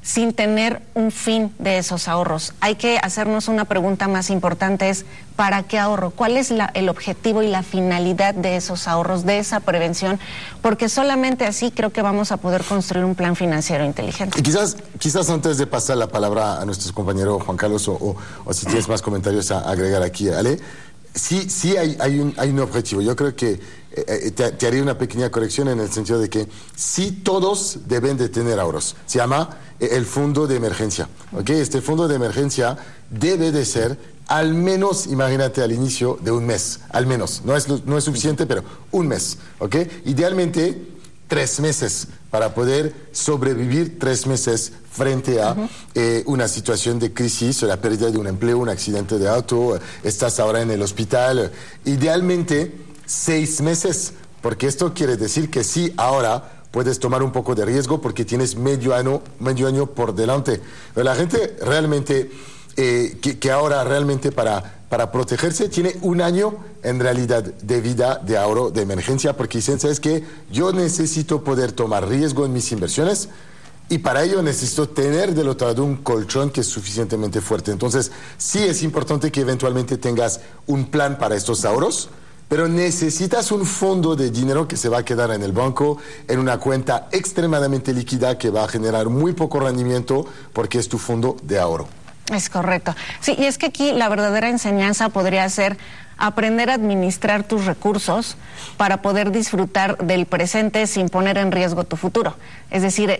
sin tener un fin de esos ahorros. Hay que hacernos una pregunta más importante, es ¿para qué ahorro? ¿Cuál es el objetivo y la finalidad de esos ahorros, de esa prevención? Porque solamente así creo que vamos a poder construir un plan financiero inteligente. Y quizás antes de pasar la palabra a nuestro compañero Juan Carlos, o si tienes más comentarios a agregar aquí, Ale, sí hay un objetivo. Yo creo que te haría una pequeña corrección en el sentido de que sí todos deben de tener ahorros. Se llama el fondo de emergencia. ¿Okay? Este fondo de emergencia debe de ser al menos, imagínate, al inicio de un mes, al menos. No es suficiente, pero un mes. ¿Okay? Idealmente 3 meses para poder sobrevivir 3 meses frente a una situación de crisis, la pérdida de un empleo, un accidente de auto, estás ahora en el hospital. Idealmente 6 meses, porque esto quiere decir que sí, ahora puedes tomar un poco de riesgo porque tienes medio año por delante. Pero la gente realmente, que ahora realmente para protegerse, tiene un año en realidad de vida de ahorro de emergencia, porque dicen, ¿sabes qué? Yo necesito poder tomar riesgo en mis inversiones y para ello necesito tener del otro lado un colchón que es suficientemente fuerte. Entonces, sí es importante que eventualmente tengas un plan para estos ahorros, pero necesitas un fondo de dinero que se va a quedar en el banco, en una cuenta extremadamente líquida que va a generar muy poco rendimiento porque es tu fondo de ahorro. Es correcto. Sí, y es que aquí la verdadera enseñanza podría ser aprender a administrar tus recursos para poder disfrutar del presente sin poner en riesgo tu futuro. Es decir,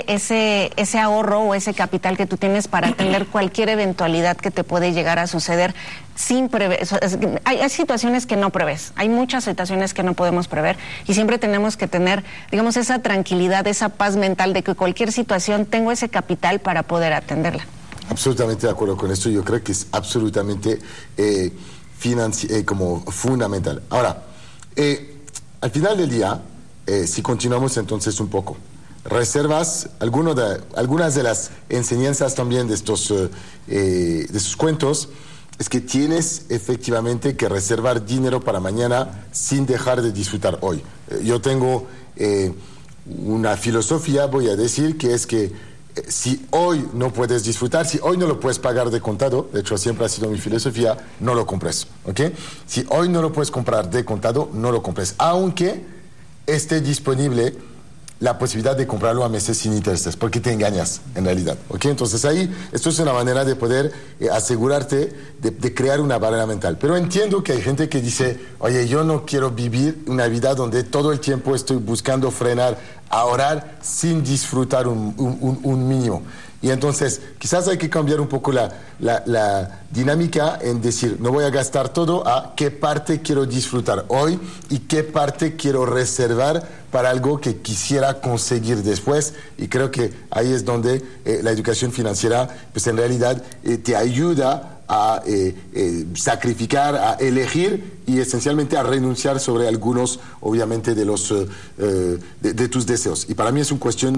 ese ahorro o ese capital que tú tienes para atender cualquier eventualidad que te puede llegar a suceder sin prever. Hay situaciones que no prevés, hay muchas situaciones que no podemos prever y siempre tenemos que tener, digamos, esa tranquilidad, esa paz mental de que cualquier situación tengo ese capital para poder atenderla. Absolutamente de acuerdo con esto. Yo creo que es absolutamente como fundamental. Ahora, al final del día, si continuamos entonces un poco, reservas algunas de las enseñanzas también de estos cuentos, es que tienes efectivamente que reservar dinero para mañana sin dejar de disfrutar hoy. Yo tengo una filosofía, voy a decir, que es que si hoy no puedes disfrutar, si hoy no lo puedes pagar de contado, de hecho siempre ha sido mi filosofía, no lo compres, ¿ok? Si hoy no lo puedes comprar de contado, no lo compres, aunque esté disponible la posibilidad de comprarlo a meses sin intereses, porque te engañas en realidad, ¿ok? Entonces ahí, esto es una manera de poder asegurarte de crear una barrera mental. Pero entiendo que hay gente que dice, oye, yo no quiero vivir una vida donde todo el tiempo estoy buscando frenar, ahorrar sin disfrutar un mínimo. Y entonces, quizás hay que cambiar un poco la dinámica en decir, no voy a gastar todo, a qué parte quiero disfrutar hoy y qué parte quiero reservar para algo que quisiera conseguir después. Y creo que ahí es donde la educación financiera, pues en realidad te ayuda a sacrificar, a elegir y esencialmente a renunciar sobre algunos, obviamente, de tus deseos. Y para mí es una cuestión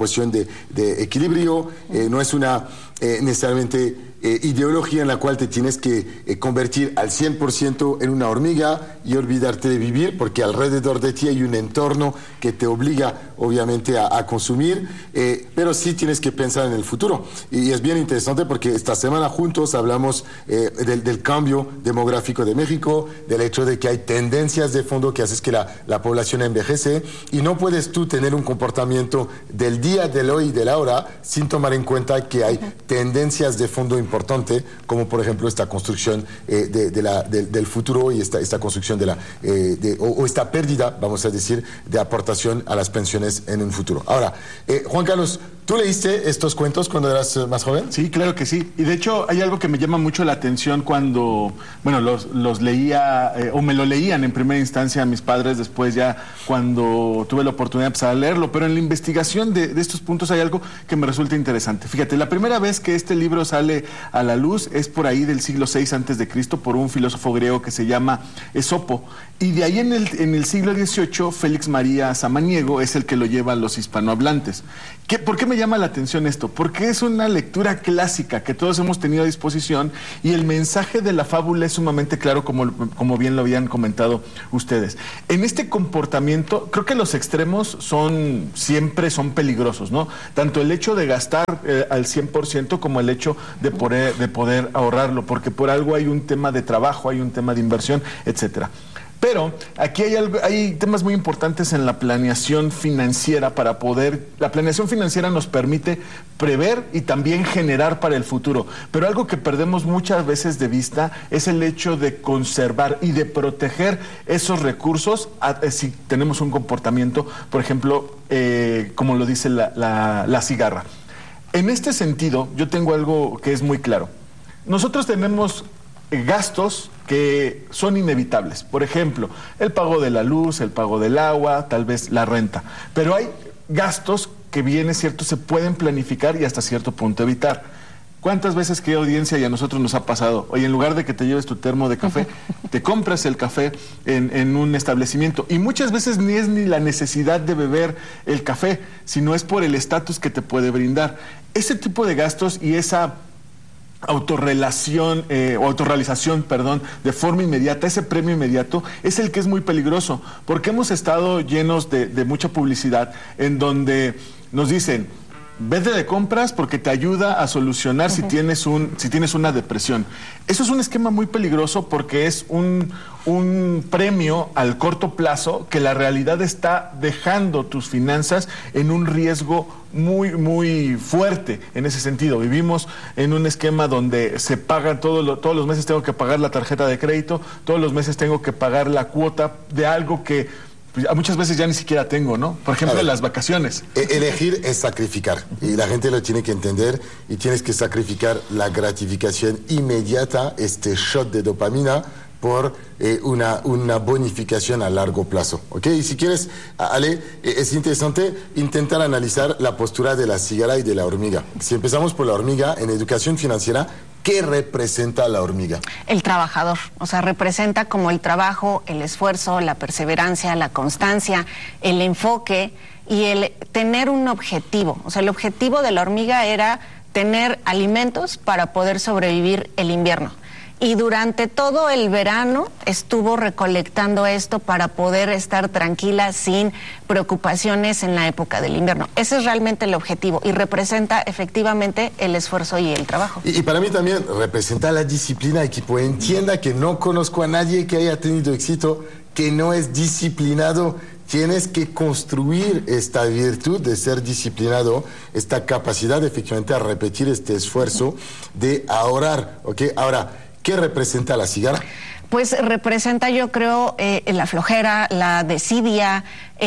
de equilibrio, no es una necesariamente ideología en la cual te tienes que convertir al 100% en una hormiga y olvidarte de vivir, porque alrededor de ti hay un entorno que te obliga, obviamente, a consumir, pero sí tienes que pensar en el futuro. Y es bien interesante porque esta semana juntos hablamos del cambio demográfico de México, del hecho de que hay tendencias de fondo que hacen que la población envejece, y no puedes tú tener un comportamiento del día, del hoy y del ahora sin tomar en cuenta que hay tendencias de fondo importante, como por ejemplo esta construcción del futuro y esta construcción o esta pérdida, vamos a decir, de aportación a las pensiones en un futuro. Ahora, Juan Carlos, ¿tú leíste estos cuentos cuando eras más joven? Sí, claro que sí. Y de hecho hay algo que me llama mucho la atención cuando, bueno, los leía, o me lo leían en primera instancia mis padres, después ya cuando tuve la oportunidad de empezar a leerlo, pero en la investigación de estos puntos hay algo que me resulta interesante. Fíjate, la primera vez que este libro sale a la luz es por ahí del siglo VI a.C. por un filósofo griego que se llama Esopo, y de ahí en el siglo XVIII Félix María Samaniego es el que lo lleva a los hispanohablantes. ¿Por qué me me llama la atención esto? Porque es una lectura clásica que todos hemos tenido a disposición y el mensaje de la fábula es sumamente claro, como bien lo habían comentado ustedes. En este comportamiento, creo que los extremos siempre son peligrosos, ¿no? Tanto el hecho de gastar al 100% como el hecho de poder ahorrarlo, porque por algo hay un tema de trabajo, hay un tema de inversión, etcétera. Pero aquí hay temas muy importantes en la planeación financiera la planeación financiera nos permite prever y también generar para el futuro. Pero algo que perdemos muchas veces de vista es el hecho de conservar y de proteger esos recursos si tenemos un comportamiento, por ejemplo, como lo dice la cigarra. En este sentido, yo tengo algo que es muy claro. Nosotros tenemos gastos que son inevitables. Por ejemplo, el pago de la luz, el pago del agua, tal vez la renta. Pero hay gastos que bien es cierto, se pueden planificar y hasta cierto punto evitar. ¿Cuántas veces, qué audiencia, y a nosotros nos ha pasado? Oye, en lugar de que te lleves tu termo de café, te compras el café en un establecimiento. Y muchas veces ni es ni la necesidad de beber el café, sino es por el estatus que te puede brindar. Ese tipo de gastos y esa autorrealización, de forma inmediata, ese premio inmediato es el que es muy peligroso, porque hemos estado llenos de mucha publicidad en donde nos dicen: vete de compras porque te ayuda a solucionar si tienes una depresión. Eso es un esquema muy peligroso porque es un premio al corto plazo que la realidad está dejando tus finanzas en un riesgo muy, muy fuerte en ese sentido. Vivimos en un esquema donde se pagan todos los meses tengo que pagar la tarjeta de crédito, todos los meses tengo que pagar la cuota de algo que muchas veces ya ni siquiera tengo, ¿no? Por ejemplo, las vacaciones. Elegir es sacrificar. Y la gente lo tiene que entender. Y tienes que sacrificar la gratificación inmediata, este shot de dopamina, por una bonificación a largo plazo. ¿Ok? Y si quieres, Ale, es interesante intentar analizar la postura de la cigarra y de la hormiga. Si empezamos por la hormiga, en educación financiera, ¿qué representa la hormiga? El trabajador, o sea, representa como el trabajo, el esfuerzo, la perseverancia, la constancia, el enfoque y el tener un objetivo. O sea, el objetivo de la hormiga era tener alimentos para poder sobrevivir el invierno. Y durante todo el verano estuvo recolectando esto para poder estar tranquila sin preocupaciones en la época del invierno. Ese es realmente el objetivo y representa efectivamente el esfuerzo y el trabajo. Y para mí también representa la disciplina, equipo. Entienda que no conozco a nadie que haya tenido éxito que no es disciplinado. Tienes que construir esta virtud de ser disciplinado, esta capacidad efectivamente a repetir este esfuerzo de ahorrar, ¿ok? Ahora, ¿qué representa la cigarra? Pues representa, yo creo, la flojera, la desidia,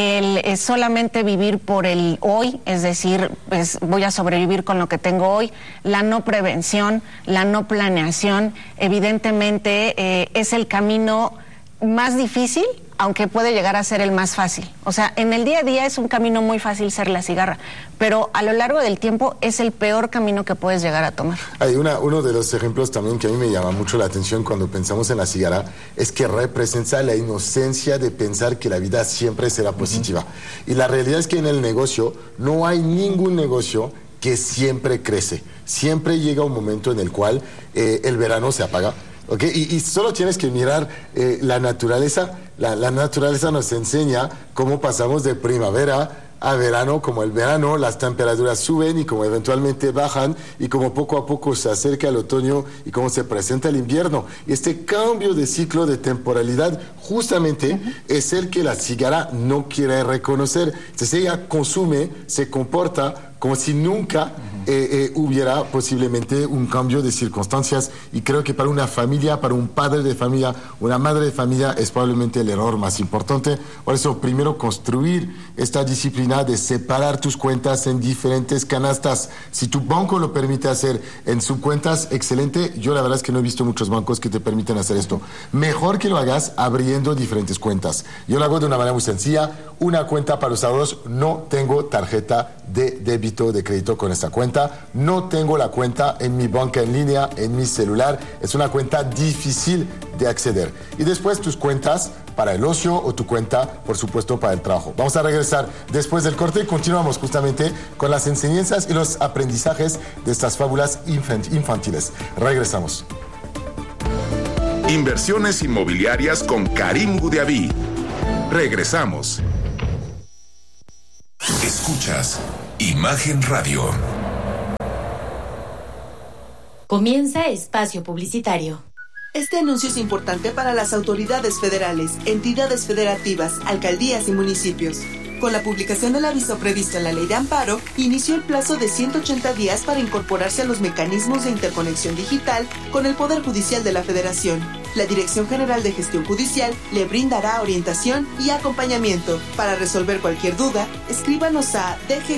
el solamente vivir por el hoy, es decir, pues voy a sobrevivir con lo que tengo hoy, la no prevención, la no planeación, evidentemente es el camino más difícil, aunque puede llegar a ser el más fácil. O sea, en el día a día es un camino muy fácil ser la cigarra, pero a lo largo del tiempo es el peor camino que puedes llegar a tomar. Hay uno de los ejemplos también que a mí me llama mucho la atención cuando pensamos en la cigarra, es que representa la inocencia de pensar que la vida siempre será positiva. Y la realidad es que en el negocio no hay ningún negocio que siempre crece. Siempre llega un momento en el cual el verano se apaga. ¿Okay? Y solo tienes que mirar la naturaleza. La naturaleza nos enseña cómo pasamos de primavera a verano, como el verano las temperaturas suben y como eventualmente bajan y como poco a poco se acerca el otoño y cómo se presenta el invierno. Y este cambio de ciclo de temporalidad justamente es el que la cigarra no quiere reconocer. Entonces ella consume, se comporta como si nunca hubiera posiblemente un cambio de circunstancias, y creo que para una familia, para un padre de familia, una madre de familia, es probablemente el error más importante. Por eso, primero, construir esta disciplina de separar tus cuentas en diferentes canastas. Si tu banco lo permite hacer en subcuentas, excelente. Yo la verdad es que no he visto muchos bancos que te permiten hacer esto. Mejor que lo hagas abriendo diferentes cuentas. Yo lo hago de una manera muy sencilla. Una cuenta para los ahorros. No tengo tarjeta de débito, de crédito con esta cuenta. No tengo la cuenta en mi banca en línea, en mi celular. Es una cuenta difícil de acceder. Y después tus cuentas para el ocio o tu cuenta, por supuesto, para el trabajo. Vamos a regresar después del corte y continuamos justamente con las enseñanzas y los aprendizajes de estas fábulas infantiles. Regresamos. Inversiones inmobiliarias con Karim Goudiaby. Regresamos. Escuchas Imagen Radio. Comienza espacio publicitario. Este anuncio es importante para las autoridades federales, entidades federativas, alcaldías y municipios. Con la publicación del aviso previsto en la Ley de Amparo, inició el plazo de 180 días para incorporarse a los mecanismos de interconexión digital con el Poder Judicial de la Federación. La Dirección General de Gestión Judicial le brindará orientación y acompañamiento. Para resolver cualquier duda, escríbanos a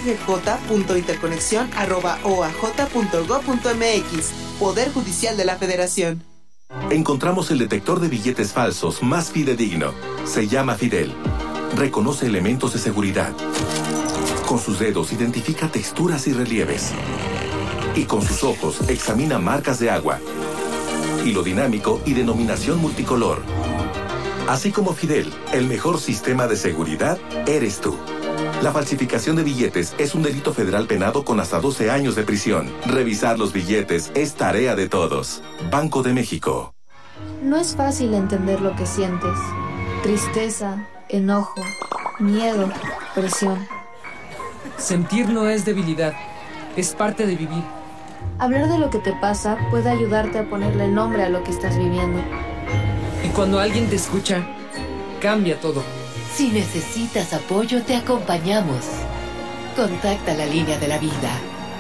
dggj.interconexión@oaj.gov.mx. Poder Judicial de la Federación. Encontramos el detector de billetes falsos más fidedigno. Se llama Fidel. Reconoce elementos de seguridad. Con sus dedos identifica texturas y relieves. Y con sus ojos examina marcas de agua. Hilo dinámico y denominación multicolor. Así como Fidel, el mejor sistema de seguridad eres tú. La falsificación de billetes es un delito federal penado con hasta 12 años de prisión. Revisar los billetes es tarea de todos. Banco de México. No es fácil entender lo que sientes. Tristeza, enojo, miedo, presión. Sentir no es debilidad, es parte de vivir. Hablar de lo que te pasa puede ayudarte a ponerle nombre a lo que estás viviendo. Y cuando alguien te escucha, cambia todo. Si necesitas apoyo, te acompañamos. Contacta la línea de la vida.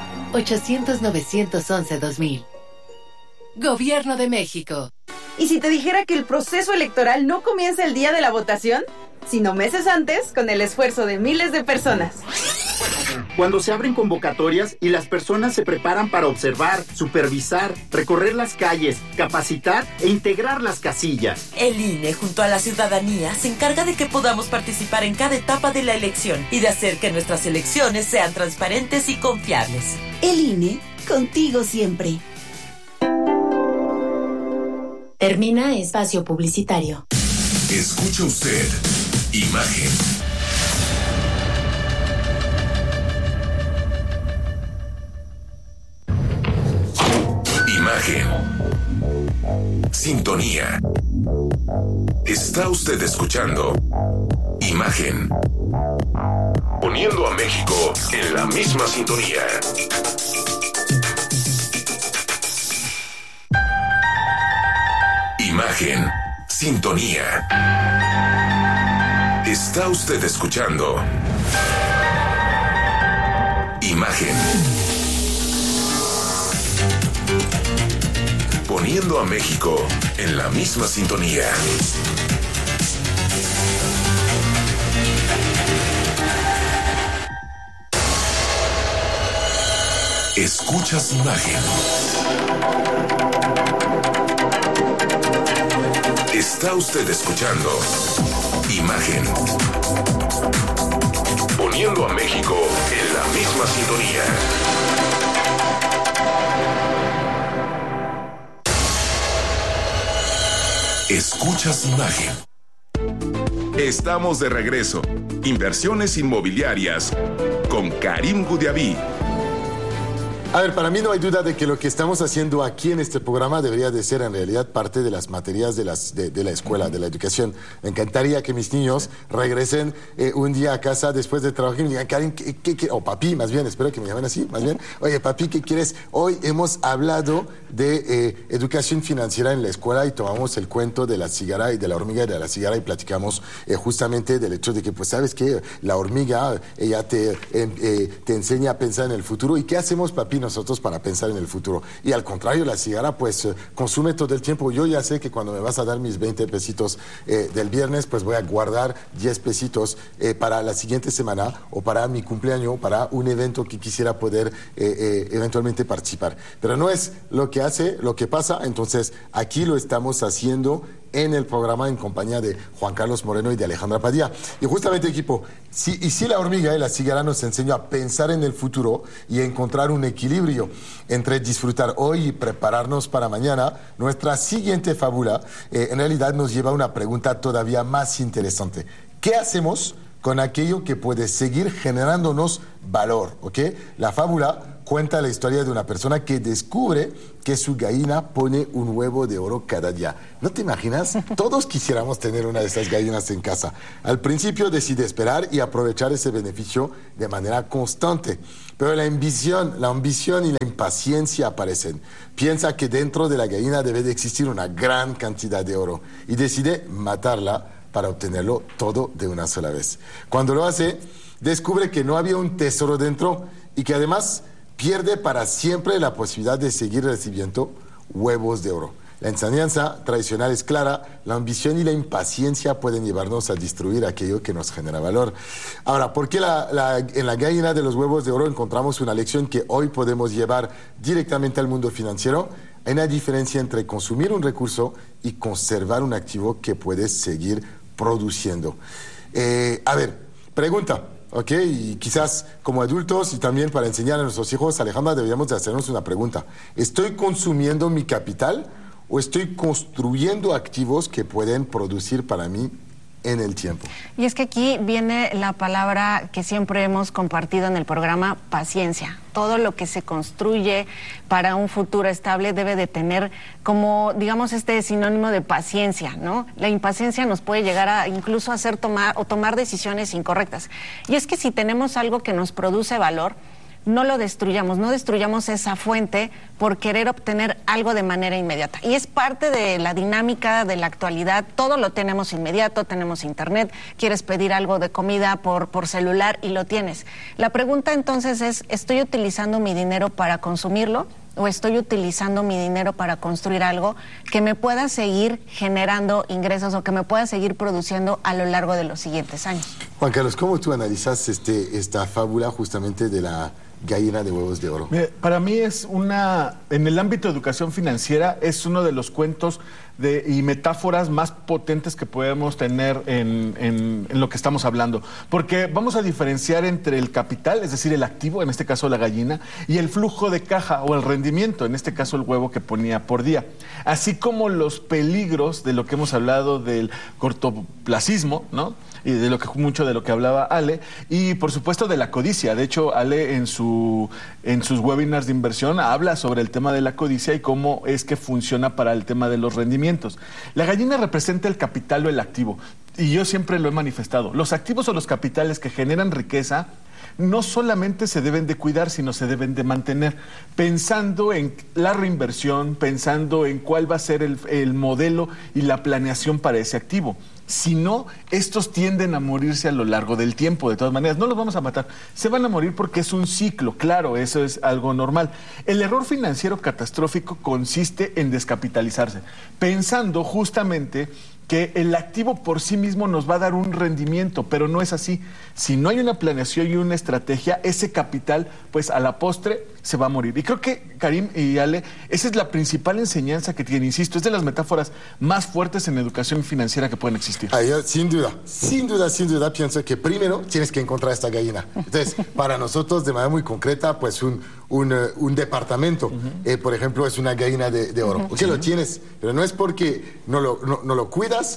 800-911-2000. Gobierno de México. ¿Y si te dijera que el proceso electoral no comienza el día de la votación, sino meses antes, con el esfuerzo de miles de personas? Cuando se abren convocatorias y las personas se preparan para observar, supervisar, recorrer las calles, capacitar e integrar las casillas. El INE, junto a la ciudadanía, se encarga de que podamos participar en cada etapa de la elección y de hacer que nuestras elecciones sean transparentes y confiables. El INE, contigo siempre. Termina espacio publicitario. Escucha usted Imagen. Imagen. Sintonía. Está usted escuchando Imagen. Poniendo a México en la misma sintonía. Imagen. Sintonía. Está usted escuchando Imagen. Poniendo a México en la misma sintonía. Escuchas Imagen. Está usted escuchando Imagen. Poniendo a México en la misma sintonía. Escuchas Imagen. Estamos de regreso. Inversiones inmobiliarias con Karim Goudiaby. A ver, para mí no hay duda de que lo que estamos haciendo aquí en este programa debería de ser en realidad parte de las materias de la escuela, de la educación. Me encantaría que mis niños regresen un día a casa después de trabajar y me digan, Karim, o papi, más bien, espero que me llamen así, más bien. Oye, papi, ¿qué quieres? Hoy hemos hablado de educación financiera en la escuela y tomamos el cuento de la cigara y de la hormiga y de la cigara y platicamos justamente del hecho de que, pues, ¿sabes qué? La hormiga, ella te enseña a pensar en el futuro. ¿Y qué hacemos, papi, nosotros para pensar en el futuro? Y al contrario, la cigara pues consume todo el tiempo. Yo ya sé que cuando me vas a dar mis 20 pesitos del viernes, pues voy a guardar 10 pesitos para la siguiente semana o para mi cumpleaños, para un evento que quisiera poder eventualmente participar. Pero no es lo que pasa. Entonces aquí lo estamos haciendo en el programa en compañía de Juan Carlos Moreno y de Alejandra Padilla. Y justamente, equipo, si la hormiga y la cigara nos enseñan a pensar en el futuro y a encontrar un equilibrio equilibrio entre disfrutar hoy y prepararnos para mañana, nuestra siguiente fábula en realidad nos lleva a una pregunta todavía más interesante. ¿Qué hacemos con aquello que puede seguir generándonos valor? ¿Ok? La fábula cuenta la historia de una persona que descubre que su gallina pone un huevo de oro cada día. ¿No te imaginas? Todos quisiéramos tener una de esas gallinas en casa. Al principio decide esperar y aprovechar ese beneficio de manera constante. Pero la ambición y la impaciencia aparecen. Piensa que dentro de la gallina debe de existir una gran cantidad de oro y decide matarla para obtenerlo todo de una sola vez. Cuando lo hace, descubre que no había un tesoro dentro y que además pierde para siempre la posibilidad de seguir recibiendo huevos de oro. La enseñanza tradicional es clara: la ambición y la impaciencia pueden llevarnos a destruir aquello que nos genera valor. Ahora, ¿por qué en la gallina de los huevos de oro encontramos una lección que hoy podemos llevar directamente al mundo financiero? Hay una diferencia entre consumir un recurso y conservar un activo que puedes seguir produciendo. A ver, pregunta. ¿Ok? Y quizás como adultos y también para enseñar a nuestros hijos, Alejandra, deberíamos de hacernos una pregunta. ¿Estoy consumiendo mi capital o estoy construyendo activos que pueden producir para mí en el tiempo? Y es que aquí viene la palabra que siempre hemos compartido en el programa: paciencia. Todo lo que se construye para un futuro estable debe de tener como, digamos, este sinónimo de paciencia, ¿no? La impaciencia nos puede llegar a incluso hacer tomar decisiones incorrectas. Y es que si tenemos algo que nos produce valor, no lo destruyamos, no destruyamos esa fuente por querer obtener algo de manera inmediata. Y es parte de la dinámica de la actualidad. Todo lo tenemos inmediato, tenemos internet, quieres pedir algo de comida por celular y lo tienes. La pregunta entonces es: ¿estoy utilizando mi dinero para consumirlo o estoy utilizando mi dinero para construir algo que me pueda seguir generando ingresos o que me pueda seguir produciendo a lo largo de los siguientes años? Juan Carlos, ¿cómo tú analizas esta fábula justamente de la gallina de huevos de oro? Para mí es en el ámbito de educación financiera, es uno de los cuentos y metáforas más potentes que podemos tener en lo que estamos hablando. Porque vamos a diferenciar entre el capital, es decir, el activo, en este caso la gallina, y el flujo de caja o el rendimiento, en este caso el huevo que ponía por día. Así como los peligros de lo que hemos hablado del cortoplacismo, ¿no? Y de mucho de lo que hablaba Ale, y por supuesto de la codicia. De hecho, Ale en sus webinars de inversión habla sobre el tema de la codicia y cómo es que funciona para el tema de los rendimientos. La gallina representa el capital o el activo, y yo siempre lo he manifestado. Los activos o los capitales que generan riqueza no solamente se deben de cuidar, sino se deben de mantener, pensando en la reinversión, pensando en cuál va a ser el modelo y la planeación para ese activo. Si no, estos tienden a morirse a lo largo del tiempo. De todas maneras, no los vamos a matar, se van a morir porque es un ciclo, claro, eso es algo normal. El error financiero catastrófico consiste en descapitalizarse, pensando justamente que el activo por sí mismo nos va a dar un rendimiento, pero no es así. Si no hay una planeación y una estrategia, ese capital, pues a la postre, se va a morir. Y creo que, Karim y Ale, esa es la principal enseñanza que tiene. Insisto, es de las metáforas más fuertes en educación financiera que pueden existir. Sin duda, pienso que primero tienes que encontrar esta gallina. Entonces, para nosotros, de manera muy concreta, pues un departamento, por ejemplo, es una gallina de oro. Porque lo tienes, pero no es porque no lo cuidas,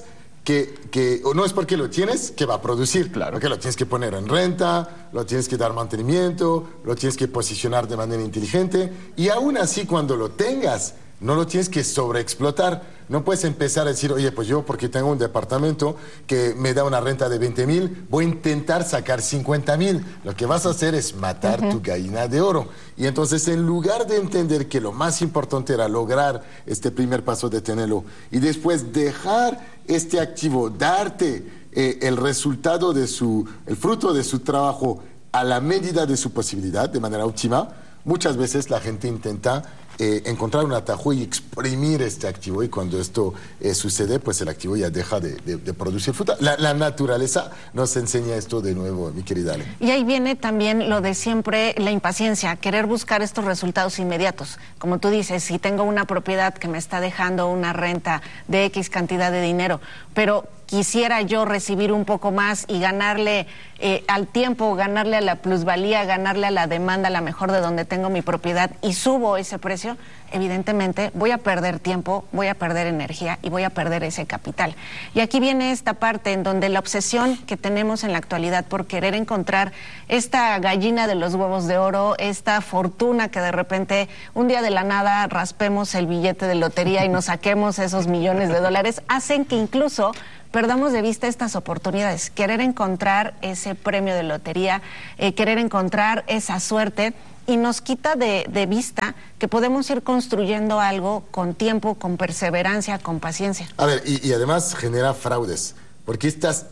o no es porque lo tienes que va a producir. Claro. Porque lo tienes que poner en renta, lo tienes que dar mantenimiento, lo tienes que posicionar de manera inteligente, y aún así cuando lo tengas, no lo tienes que sobreexplotar. No puedes empezar a decir: oye, pues yo porque tengo un departamento que me da una renta de 20,000, voy a intentar sacar 50,000. Lo que vas a hacer es matar tu gallina de oro. Y entonces, en lugar de entender que lo más importante era lograr este primer paso de tenerlo y después dejar este activo darte el resultado el fruto de su trabajo a la medida de su posibilidad, de manera óptima, muchas veces la gente intenta encontrar un atajo y exprimir este activo, y cuando esto sucede, pues el activo ya deja de producir fruta. La naturaleza nos enseña esto de nuevo, mi querida Ale. Y ahí viene también lo de siempre, la impaciencia, querer buscar estos resultados inmediatos. Como tú dices, si tengo una propiedad que me está dejando una renta de X cantidad de dinero, pero quisiera yo recibir un poco más y ganarle al tiempo, ganarle a la plusvalía, ganarle a la demanda, a la mejor de donde tengo mi propiedad, y subo ese precio, evidentemente voy a perder tiempo, voy a perder energía y voy a perder ese capital. Y aquí viene esta parte en donde la obsesión que tenemos en la actualidad por querer encontrar esta gallina de los huevos de oro, esta fortuna que de repente un día de la nada raspemos el billete de lotería y nos saquemos esos millones de dólares, hacen que incluso perdamos de vista estas oportunidades, querer encontrar ese premio de lotería, querer encontrar esa suerte, y nos quita de vista que podemos ir construyendo algo con tiempo, con perseverancia, con paciencia. A ver, y además genera fraudes, porque estás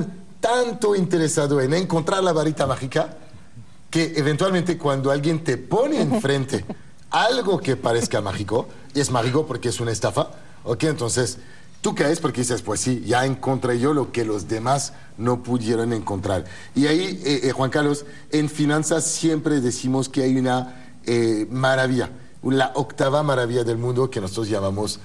tanto interesado en encontrar la varita mágica que eventualmente cuando alguien te pone enfrente algo que parezca mágico, y es mágico porque es una estafa, ¿ok? Entonces tú caes porque dices, pues sí, ya encontré yo lo que los demás no pudieron encontrar. Y ahí, Juan Carlos, en finanzas siempre decimos que hay una maravilla, la octava maravilla del mundo que nosotros llamamos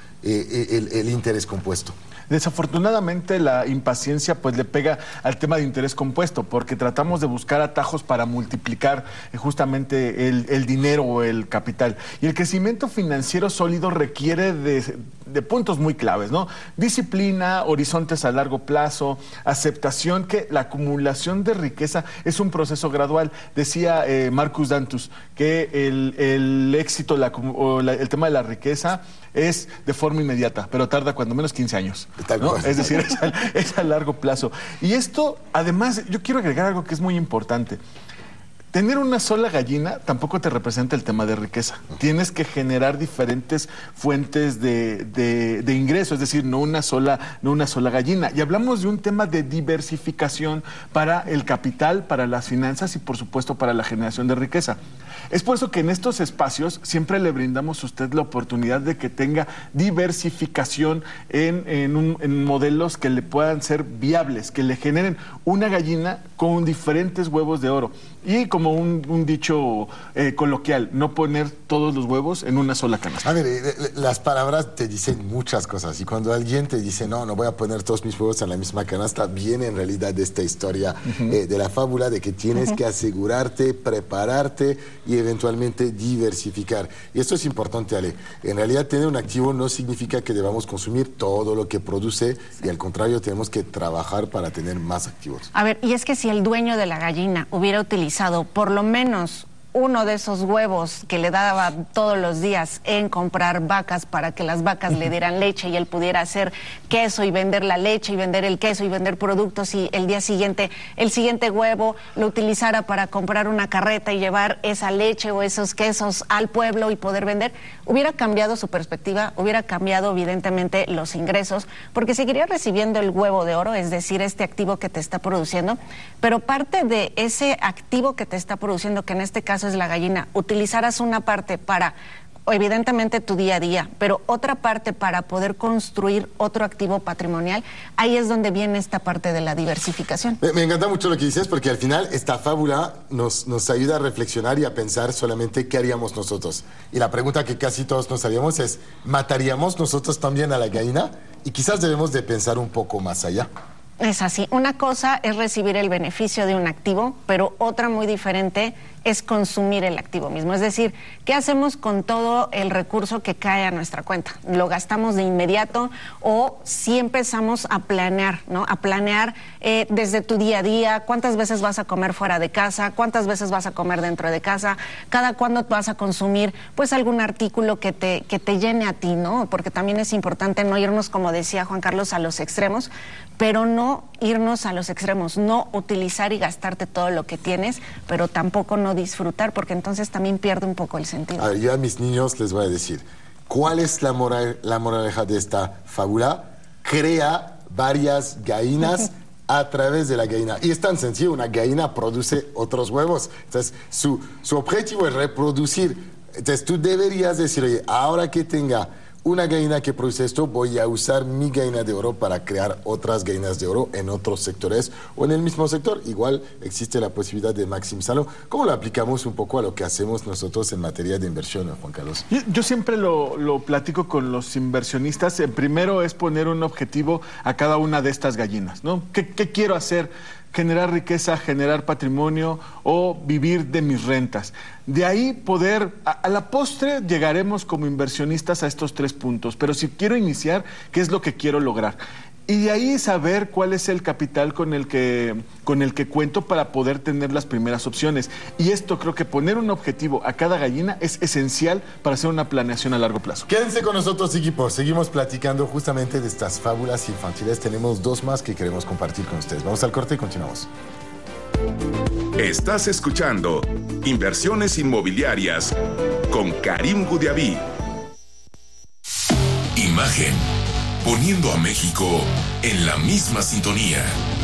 el interés compuesto. Desafortunadamente la impaciencia pues le pega al tema de interés compuesto, porque tratamos de buscar atajos para multiplicar justamente el dinero o el capital. Y el crecimiento financiero sólido requiere de puntos muy claves, ¿no? Disciplina, horizontes a largo plazo, aceptación que la acumulación de riqueza es un proceso gradual. Decía Marcus Dantus que el éxito el tema de la riqueza es de forma inmediata, pero tarda cuando menos 15 años, ¿no? Es decir, es a largo plazo. Y esto, además, yo quiero agregar algo que es muy importante. Tener una sola gallina tampoco te representa el tema de riqueza. Tienes que generar diferentes fuentes de ingreso, es decir, no una sola gallina. Y hablamos de un tema de diversificación para el capital, para las finanzas y, por supuesto, para la generación de riqueza. Es por eso que en estos espacios siempre le brindamos a usted la oportunidad de que tenga diversificación en modelos que le puedan ser viables, que le generen una gallina con diferentes huevos de oro. Y como un dicho coloquial, no poner todos los huevos en una sola canasta. A ver, las palabras te dicen muchas cosas, y cuando alguien te dice, no voy a poner todos mis huevos en la misma canasta, viene en realidad de esta historia de la fábula de que tienes que asegurarte, prepararte y eventualmente diversificar. Y esto es importante, Ale. En realidad, tener un activo no significa que debamos consumir todo lo que produce, y al contrario, tenemos que trabajar para tener más activos. A ver, y es que si el dueño de la gallina hubiera utilizado por lo menos uno de esos huevos que le daba todos los días en comprar vacas para que las vacas le dieran leche y él pudiera hacer queso y vender la leche y vender el queso y vender productos, y el día siguiente, el siguiente huevo lo utilizara para comprar una carreta y llevar esa leche o esos quesos al pueblo y poder vender, hubiera cambiado su perspectiva, hubiera cambiado evidentemente los ingresos, porque seguiría recibiendo el huevo de oro, es decir, este activo que te está produciendo, pero parte de ese activo que te está produciendo, que en este caso es la gallina, utilizarás una parte para evidentemente tu día a día, pero otra parte para poder construir otro activo patrimonial. Ahí es donde viene esta parte de la diversificación. Me encanta mucho lo que dices, porque al final esta fábula nos ayuda a reflexionar y a pensar solamente qué haríamos nosotros. Y la pregunta que casi todos nos haríamos es, ¿mataríamos nosotros también a la gallina? Y quizás debemos de pensar un poco más allá. Es así. Una cosa es recibir el beneficio de un activo, pero otra muy diferente es consumir el activo mismo. Es decir, ¿qué hacemos con todo el recurso que cae a nuestra cuenta? ¿Lo gastamos de inmediato o si empezamos a planear, ¿no? A planear desde tu día a día, cuántas veces vas a comer fuera de casa, cuántas veces vas a comer dentro de casa, cada cuándo vas a consumir pues algún artículo que te llene a ti, ¿no? Porque también es importante no irnos, como decía Juan Carlos, a los extremos, pero no irnos a los extremos, no utilizar y gastarte todo lo que tienes, pero tampoco no disfrutar, porque entonces también pierde un poco el sentido. A ver, yo a mis niños les voy a decir, ¿cuál es la moraleja de esta fábula? Crea varias gallinas a través de la gallina. Y es tan sencillo, una gallina produce otros huevos. Entonces, su objetivo es reproducir Entonces tú deberías decir, oye, ahora que tenga una gallina que produce esto, voy a usar mi gallina de oro para crear otras gallinas de oro en otros sectores o en el mismo sector. Igual existe la posibilidad de maximizarlo. ¿Cómo lo aplicamos un poco a lo que hacemos nosotros en materia de inversión, Juan Carlos? Yo siempre lo platico con los inversionistas. Primero es poner un objetivo a cada una de estas gallinas, ¿no? ¿Qué quiero hacer? Generar riqueza, generar patrimonio o vivir de mis rentas. De ahí poder, a la postre llegaremos como inversionistas a estos 3 puntos, pero si quiero iniciar, ¿qué es lo que quiero lograr? Y de ahí saber cuál es el capital con el que cuento para poder tener las primeras opciones. Y esto creo que poner un objetivo a cada gallina es esencial para hacer una planeación a largo plazo. Quédense con nosotros, equipo. Seguimos platicando justamente de estas fábulas infantiles. Tenemos 2 más que queremos compartir con ustedes. Vamos al corte y continuamos. Estás escuchando Inversiones Inmobiliarias con Karim Goudiaby. Imagen. Poniendo a México en la misma sintonía.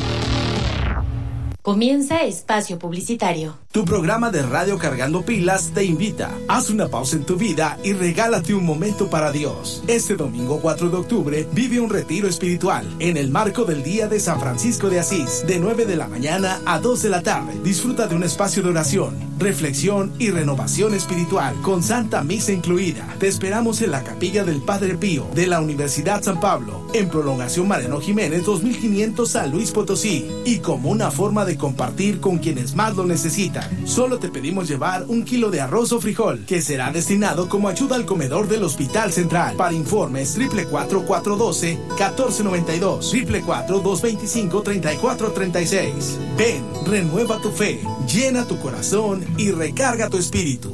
Comienza Espacio Publicitario. Tu programa de radio Cargando Pilas te invita. Haz una pausa en tu vida y regálate un momento para Dios. Este domingo 4 de octubre vive un retiro espiritual en el marco del Día de San Francisco de Asís, de 9 de la mañana a 2 de la tarde. Disfruta de un espacio de oración, reflexión y renovación espiritual con Santa Misa incluida. Te esperamos en la Capilla del Padre Pío de la Universidad San Pablo, en Prolongación Mariano Jiménez 2500 San Luis Potosí, y como una forma de compartir con quienes más lo necesitan. Solo te pedimos llevar 1 kilo de arroz o frijol, que será destinado como ayuda al comedor del Hospital Central. Para informes 444-412-1492, 444-225-3436. Ven, renueva tu fe, llena tu corazón y recarga tu espíritu.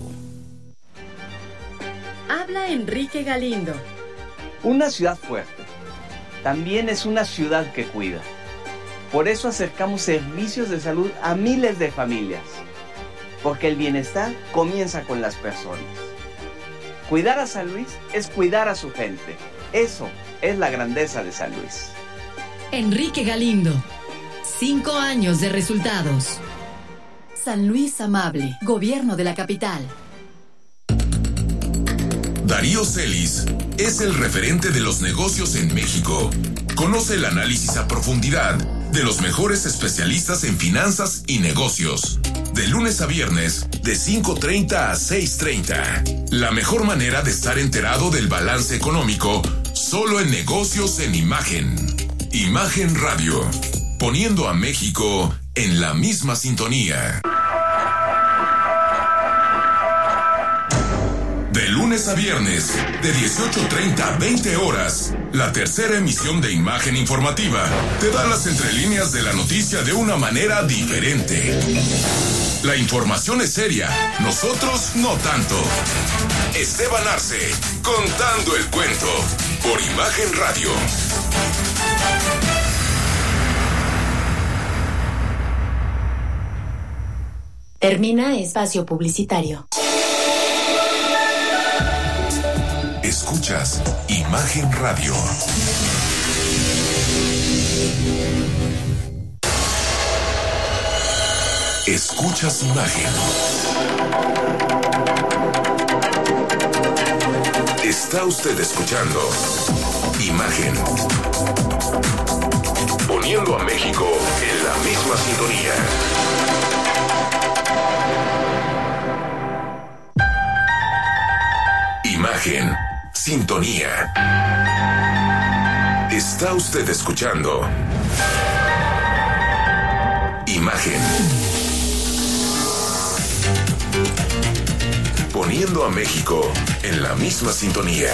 Habla Enrique Galindo. Una ciudad fuerte también es una ciudad que cuida. Por eso acercamos servicios de salud a miles de familias, porque el bienestar comienza con las personas. Cuidar a San Luis es cuidar a su gente. Eso es la grandeza de San Luis. Enrique Galindo. 5 años de resultados. San Luis Amable, Gobierno de la Capital. Darío Celis es el referente de los negocios en México. Conoce el análisis a profundidad de los mejores especialistas en finanzas y negocios. De lunes a viernes, de 5:30 a 6:30. La mejor manera de estar enterado del balance económico, solo en Negocios en Imagen. Imagen Radio. Poniendo a México en la misma sintonía. De lunes a viernes, de 18:30 a 20 horas, la tercera emisión de Imagen Informativa te da las entrelíneas de la noticia de una manera diferente. La información es seria, nosotros no tanto. Esteban Arce, contando el cuento, por Imagen Radio. Termina Espacio Publicitario. Escuchas Imagen Radio. Escuchas Imagen. Está usted escuchando Imagen. Poniendo a México en la misma sintonía. Imagen. Sintonía. Está usted escuchando Imagen. Poniendo a México en la misma sintonía.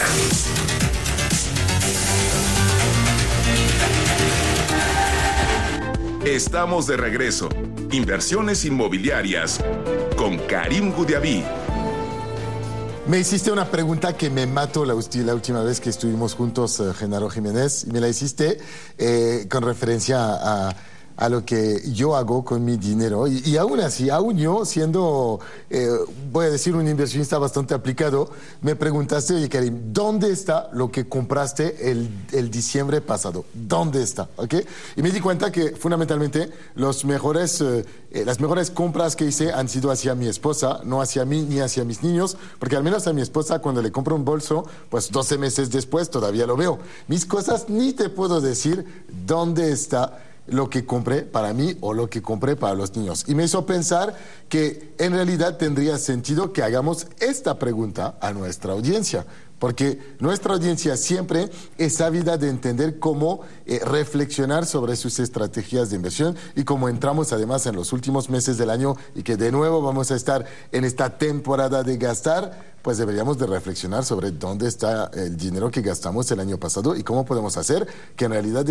Estamos de regreso. Inversiones inmobiliarias con Karim Goudiaby. Me hiciste una pregunta que me mató la última vez que estuvimos juntos, Genaro Jiménez, y me la hiciste con referencia a lo que yo hago con mi dinero. Y aún así, aún yo siendo, voy a decir, un inversionista bastante aplicado, me preguntaste, oye, Karim, ¿dónde está lo que compraste el diciembre pasado? ¿Dónde está? ¿Okay? Y me di cuenta que fundamentalmente las mejores compras que hice han sido hacia mi esposa, no hacia mí ni hacia mis niños, porque al menos a mi esposa cuando le compro un bolso, pues 12 meses después todavía lo veo. Mis cosas ni te puedo decir dónde está lo que compré para mí o lo que compré para los niños. Y me hizo pensar que en realidad tendría sentido que hagamos esta pregunta a nuestra audiencia, porque nuestra audiencia siempre es ávida de entender cómo reflexionar sobre sus estrategias de inversión, y como entramos además en los últimos meses del año y que de nuevo vamos a estar en esta temporada de gastar, pues deberíamos de reflexionar sobre dónde está el dinero que gastamos el año pasado y cómo podemos hacer que en realidad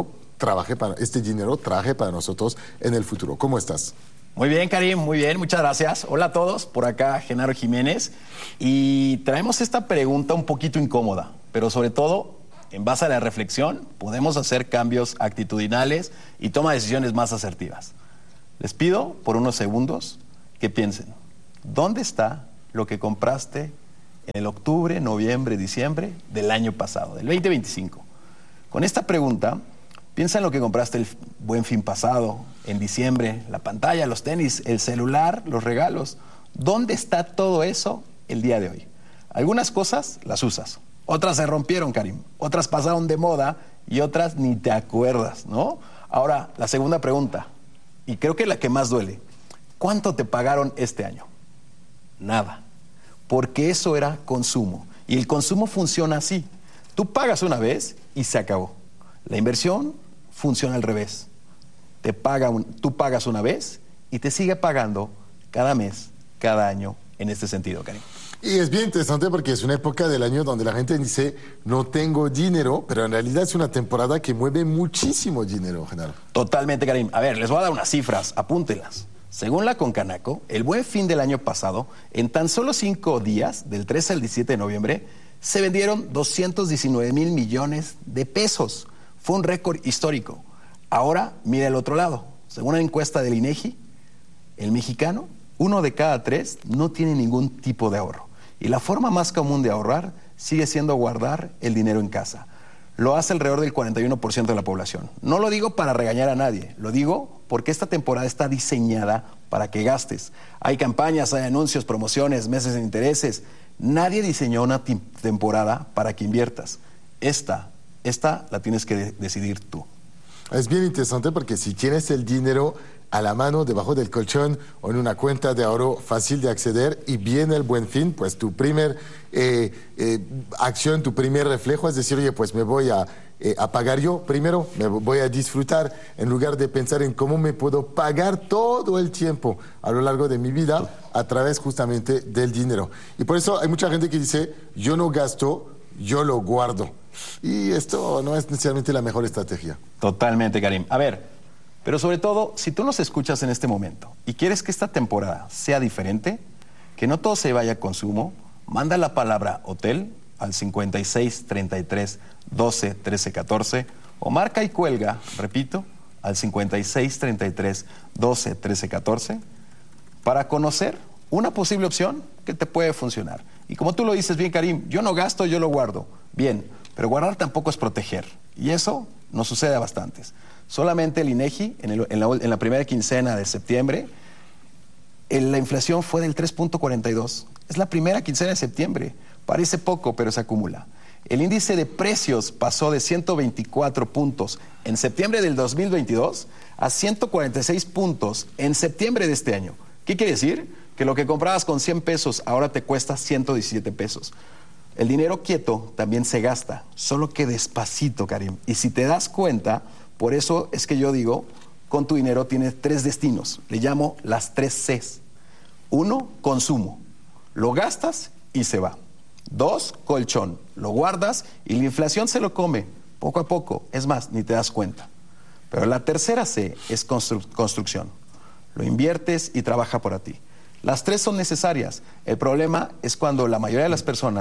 este dinero trabaje para nosotros en el futuro. ¿Cómo estás? Muy bien, Karim, muy bien, muchas gracias. Hola a todos, por acá Genaro Jiménez. Y traemos esta pregunta un poquito incómoda, pero sobre todo, en base a la reflexión, podemos hacer cambios actitudinales y toma decisiones más asertivas. Les pido por unos segundos que piensen, ¿dónde está lo que compraste en el octubre, noviembre, diciembre del año pasado, del 2025? Con esta pregunta, piensa en lo que compraste el Buen Fin pasado, en diciembre, la pantalla, los tenis, el celular, los regalos. ¿Dónde está todo eso el día de hoy? Algunas cosas las usas, otras se rompieron, Karim, otras pasaron de moda y otras ni te acuerdas, ¿no? Ahora, la segunda pregunta, y creo que la que más duele, ¿cuánto te pagaron este año? Nada, porque eso era consumo, y el consumo funciona así. Tú pagas una vez y se acabó. La inversión funciona al revés. Tú pagas una vez y te sigue pagando cada mes, cada año, en este sentido, Karim. Y es bien interesante porque es una época del año donde la gente dice, no tengo dinero, pero en realidad es una temporada que mueve muchísimo dinero, Genaro. Totalmente, Karim. A ver, les voy a dar unas cifras, apúntenlas. Según la Concanaco, el Buen Fin del año pasado, en tan solo 5 días, del 13 al 17 de noviembre, se vendieron 219 mil millones de pesos. Fue un récord histórico. Ahora, mira el otro lado. Según una encuesta del INEGI, el mexicano, 1 de cada 3 no tiene ningún tipo de ahorro. Y la forma más común de ahorrar sigue siendo guardar el dinero en casa. Lo hace alrededor del 41% de la población. No lo digo para regañar a nadie, lo digo porque esta temporada está diseñada para que gastes. Hay campañas, hay anuncios, promociones, meses de intereses. Nadie diseñó una temporada para que inviertas. Esta la tienes que decidir tú. Es bien interesante porque si tienes el dinero a la mano, debajo del colchón o en una cuenta de ahorro fácil de acceder y viene el Buen Fin, pues tu primer acción, tu primer reflejo es decir, oye, pues me voy a pagar yo primero, me voy a disfrutar en lugar de pensar en cómo me puedo pagar todo el tiempo a lo largo de mi vida a través justamente del dinero. Y por eso hay mucha gente que dice, yo no gasto, yo lo guardo. Y esto no es necesariamente la mejor estrategia. Totalmente, Karim. A ver, pero sobre todo, si tú nos escuchas en este momento y quieres que esta temporada sea diferente, que no todo se vaya a consumo, manda la palabra hotel al 56 33 12 13 14 o marca y cuelga, repito, al 56 33 12 13 14 para conocer una posible opción que te puede funcionar. Y como tú lo dices bien, Karim, yo no gasto, yo lo guardo. Bien, pero guardar tampoco es proteger. Y eso nos sucede a bastantes. Solamente el INEGI, en la primera quincena de septiembre, la inflación fue del 3.42. Es la primera quincena de septiembre. Parece poco, pero se acumula. El índice de precios pasó de 124 puntos en septiembre del 2022 a 146 puntos en septiembre de este año. ¿Qué quiere decir? Que lo que comprabas con 100 pesos ahora te cuesta 117 pesos. El dinero quieto también se gasta, solo que despacito, Karim. Y si te das cuenta, por eso es que yo digo, con tu dinero tienes 3 destinos. Le llamo las 3 Cs. 1, consumo. Lo gastas y se va. 2, colchón. Lo guardas y la inflación se lo come, poco a poco. Es más, ni te das cuenta. Pero la tercera C es construcción. Lo inviertes y trabaja para ti. Las 3 son necesarias. El problema es cuando la mayoría de las personas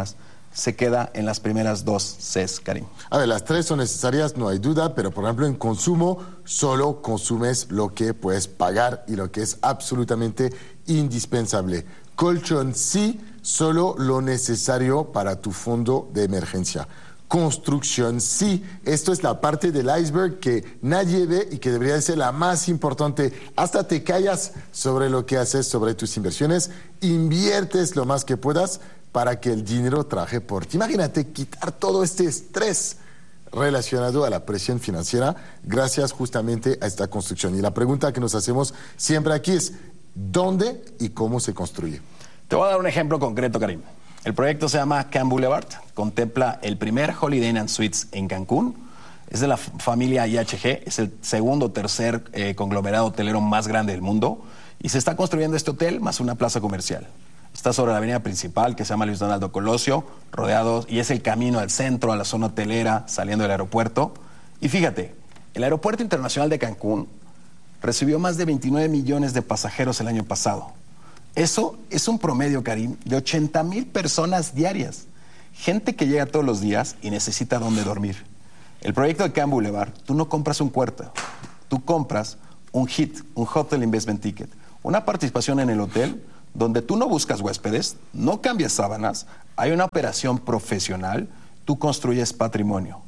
se queda en las primeras dos Cs, Karim. A ver, las tres son necesarias, no hay duda, pero por ejemplo en consumo solo consumes lo que puedes pagar y lo que es absolutamente indispensable. Colchón sí, solo lo necesario para tu fondo de emergencia. Construcción sí, esto es la parte del iceberg que nadie ve y que debería ser la más importante. Hasta te callas sobre lo que haces, sobre tus inversiones, inviertes lo más que puedas para que el dinero trabaje por ti. Imagínate quitar todo este estrés relacionado a la presión financiera gracias justamente a esta construcción. Y la pregunta que nos hacemos siempre aquí es, ¿dónde y cómo se construye? Te voy a dar un ejemplo concreto, Karim. El proyecto se llama Camp Boulevard, contempla el primer Holiday Inn & Suites en Cancún, es de la familia IHG, es el segundo o tercer conglomerado hotelero más grande del mundo y se está construyendo este hotel más una plaza comercial. Está sobre la avenida principal que se llama Luis Donaldo Colosio, rodeado, y es el camino al centro, a la zona hotelera, saliendo del aeropuerto. Y fíjate, el Aeropuerto Internacional de Cancún recibió más de 29 millones de pasajeros el año pasado. Eso es un promedio, Karim, de 80,000 personas diarias. Gente que llega todos los días y necesita dónde dormir. El proyecto de Camp Boulevard, tú no compras un cuarto, tú compras un HIT, un Hotel Investment Ticket, una participación en el hotel donde tú no buscas huéspedes, no cambias sábanas, hay una operación profesional, tú construyes patrimonio.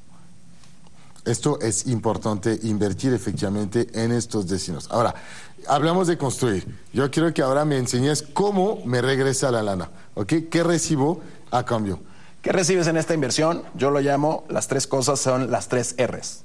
Esto es importante, invertir efectivamente en estos destinos. Ahora, hablamos de construir. Yo quiero que ahora me enseñes cómo me regresa la lana, ¿ok? ¿Qué recibo a cambio? ¿Qué recibes en esta inversión? Yo lo llamo, las tres cosas son las tres Rs.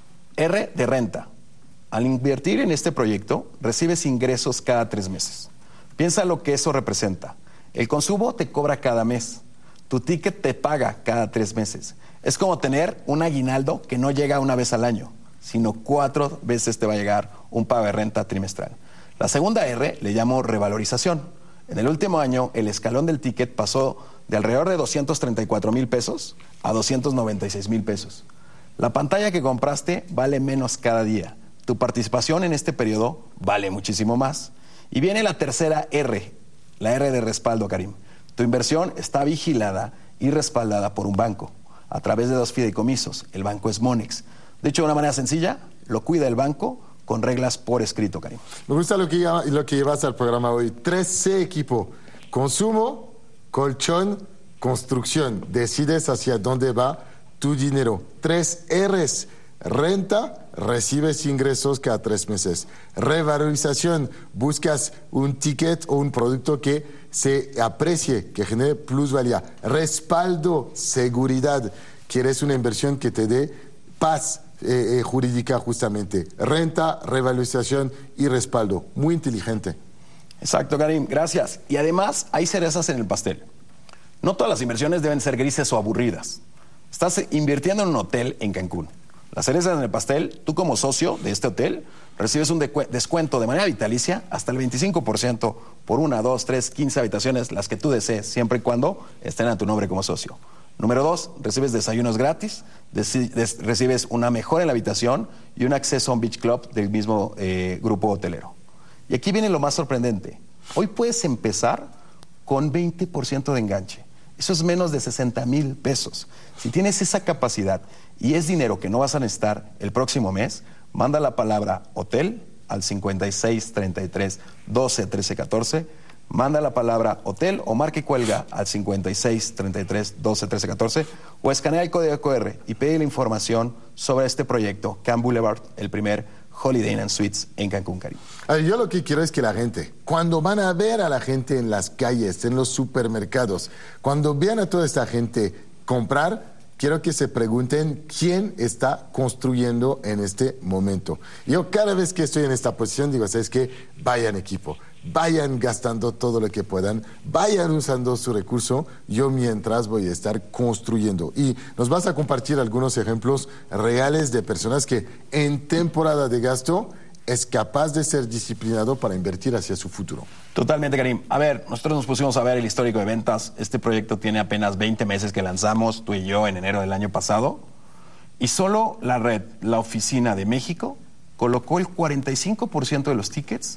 R de renta. Al invertir en este proyecto, recibes ingresos cada 3 meses. Piensa lo que eso representa. El consumo te cobra cada mes. Tu ticket te paga cada 3 meses. Es como tener un aguinaldo que no llega una vez al año, sino 4 veces te va a llegar un pago de renta trimestral. La segunda R le llamo revalorización. En el último año, el escalón del ticket pasó de alrededor de 234,000 pesos a 296,000 pesos. La pantalla que compraste vale menos cada día. Tu participación en este periodo vale muchísimo más. Y viene la tercera R, la R de respaldo, Karim. Tu inversión está vigilada y respaldada por un banco a través de 2 fideicomisos. El banco es Monex. De hecho, de una manera sencilla, lo cuida el banco con reglas por escrito, Karim. Me gusta lo que llevas al programa hoy. 3C, equipo. Consumo, colchón, construcción. Decides hacia dónde va tu dinero. 3 Rs. Renta, recibes ingresos cada 3 meses. Revalorización, buscas un ticket o un producto que se aprecie, que genere plusvalía. Respaldo, seguridad, quieres una inversión que te dé paz jurídica justamente. Renta, revalorización y respaldo. Muy inteligente. Exacto, Karim, gracias. Y además hay cerezas en el pastel. No todas las inversiones deben ser grises o aburridas. Estás invirtiendo en un hotel en Cancún. Las cerezas en el pastel, tú como socio de este hotel, recibes un descuento de manera vitalicia hasta el 25% por 1, 2, 3, 15 habitaciones, las que tú desees, siempre y cuando estén a tu nombre como socio. Número 2, recibes desayunos gratis, recibes una mejora en la habitación y un acceso a un beach club del mismo grupo hotelero. Y aquí viene lo más sorprendente. Hoy puedes empezar con 20% de enganche. Eso es menos de 60,000 pesos. Si tienes esa capacidad y es dinero que no vas a necesitar el próximo mes, manda la palabra hotel al 56 33 12 13 14. Manda la palabra hotel o marca y cuelga al 56 33 12 13 14 o escanea el código QR y pide la información sobre este proyecto Camp Boulevard, el primer Holiday Inn & Suites en Cancún, Karim. Yo lo que quiero es que la gente, cuando van a ver a la gente en las calles, en los supermercados, cuando vean a toda esta gente comprar, quiero que se pregunten quién está construyendo en este momento. Yo cada vez que estoy en esta posición digo, ¿sabes qué? Vayan equipo, vayan gastando todo lo que puedan, vayan usando su recurso, yo mientras voy a estar construyendo. Y nos vas a compartir algunos ejemplos reales de personas que en temporada de gasto es capaz de ser disciplinado para invertir hacia su futuro. Totalmente, Karim. A ver, nosotros nos pusimos a ver el histórico de ventas. Este proyecto tiene apenas 20 meses que lanzamos, tú y yo, en enero del año pasado. Y solo la red, la oficina de México, colocó el 45% de los tickets.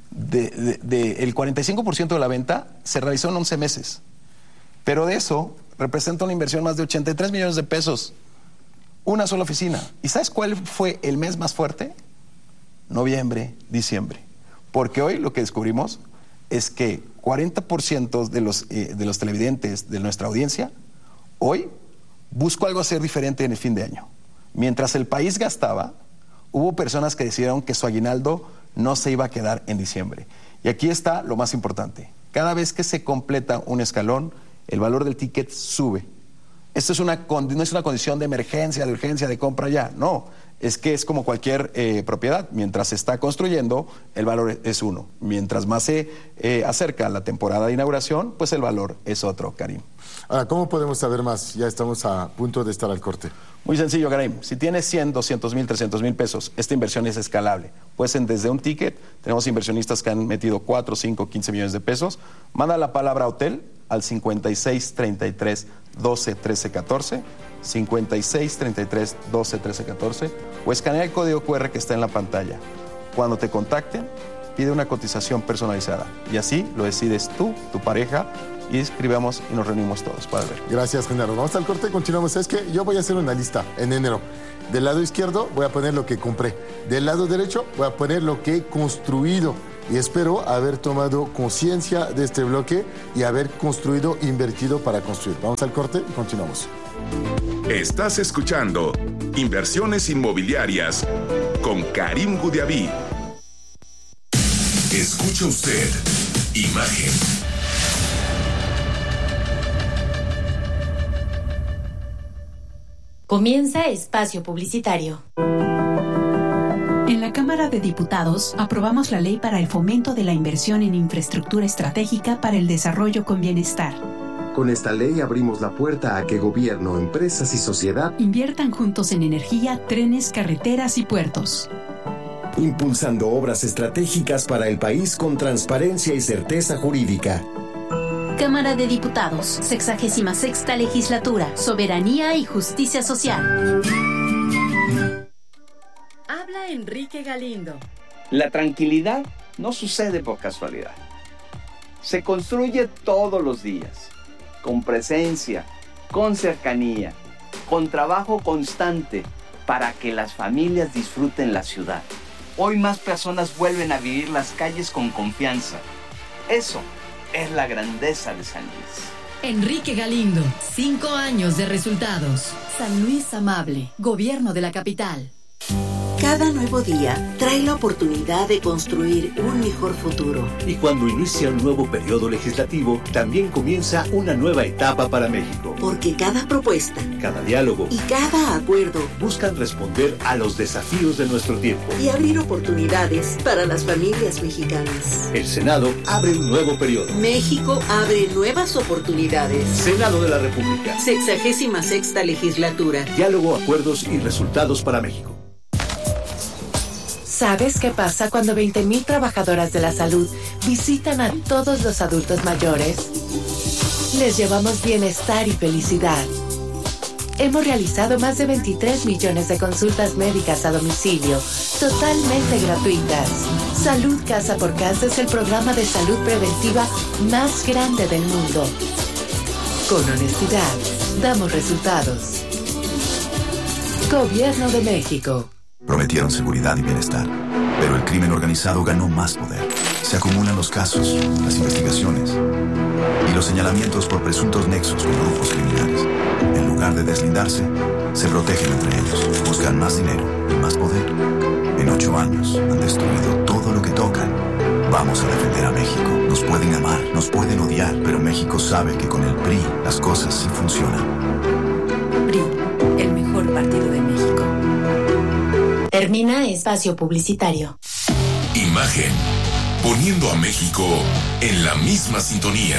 El 45% de la venta se realizó en 11 meses. Pero de eso, representa una inversión más de 83 millones de pesos. Una sola oficina. ¿Y sabes cuál fue el mes más fuerte? Noviembre, diciembre. Porque hoy lo que descubrimos es que 40% de los televidentes de nuestra audiencia hoy buscó algo hacer diferente en el fin de año. Mientras el país gastaba, hubo personas que decidieron que su aguinaldo no se iba a quedar en diciembre. Y aquí está lo más importante. Cada vez que se completa un escalón, el valor del ticket sube. Esto no es una condición de emergencia, de urgencia, de compra ya. No, es que es como cualquier propiedad. Mientras se está construyendo, el valor es uno. Mientras más se acerca la temporada de inauguración, pues el valor es otro, Karim. Ahora, ¿cómo podemos saber más? Ya estamos a punto de estar al corte. Muy sencillo, Karim. Si tienes 100, 200 mil, 300 mil pesos, esta inversión es escalable. Puede ser desde un ticket. Tenemos inversionistas que han metido 4, 5, 15 millones de pesos. Manda la palabra hotel al 56 33 12 13 14, 56 33 12 13 14, o escanea el código QR que está en la pantalla. Cuando te contacten, pide una cotización personalizada y así lo decides tú, tu pareja, y escribamos y nos reunimos todos para ver. Gracias, Genaro. Vamos al corte y continuamos. Es que yo voy a hacer una lista en enero. Del lado izquierdo voy a poner lo que compré. Del lado derecho voy a poner lo que he construido. Y espero haber tomado conciencia de este bloque y haber construido, invertido para construir. Vamos al corte y continuamos. Estás escuchando Inversiones Inmobiliarias con Karim Goudiaby. Escucha usted Imagen. Comienza espacio publicitario. En la Cámara de Diputados aprobamos la ley para el fomento de la inversión en infraestructura estratégica para el desarrollo con bienestar. Con esta ley abrimos la puerta a que gobierno, empresas y sociedad inviertan juntos en energía, trenes, carreteras y puertos. Impulsando obras estratégicas para el país con transparencia y certeza jurídica. Cámara de Diputados, 66ª Legislatura, Soberanía y Justicia Social. Habla Enrique Galindo. La tranquilidad no sucede por casualidad. Se construye todos los días, con presencia, con cercanía, con trabajo constante, para que las familias disfruten la ciudad. Hoy más personas vuelven a vivir las calles con confianza. Eso es la grandeza de San Luis. Enrique Galindo, 5 años de resultados. San Luis Amable, Gobierno de la Capital. Cada nuevo día trae la oportunidad de construir un mejor futuro. Y cuando inicia un nuevo periodo legislativo, también comienza una nueva etapa para México. Porque cada propuesta, cada diálogo y cada acuerdo buscan responder a los desafíos de nuestro tiempo y abrir oportunidades para las familias mexicanas. El Senado abre un nuevo periodo. México abre nuevas oportunidades. Senado de la República. 66ª Legislatura. Diálogo, acuerdos y resultados para México. ¿Sabes qué pasa cuando 20,000 trabajadoras de la salud visitan a todos los adultos mayores? Les llevamos bienestar y felicidad. Hemos realizado más de 23 millones de consultas médicas a domicilio, totalmente gratuitas. Salud Casa por Casa es el programa de salud preventiva más grande del mundo. Con honestidad, damos resultados. Gobierno de México. Prometieron seguridad y bienestar, pero el crimen organizado ganó más poder. Se acumulan los casos, las investigaciones y los señalamientos por presuntos nexos con grupos criminales. En lugar de deslindarse, se protegen entre ellos, buscan más dinero y más poder. En 8 años han destruido todo lo que tocan. Vamos a defender a México. Nos pueden amar, nos pueden odiar, pero México sabe que con el PRI las cosas sí funcionan. PRI, el mejor partido de México. Termina espacio publicitario. Imagen, poniendo a México en la misma sintonía.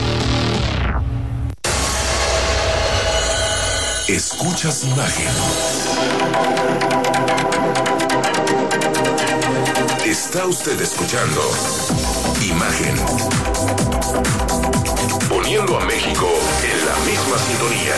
Escuchas Imagen. Está usted escuchando Imagen, poniendo a México en la misma sintonía.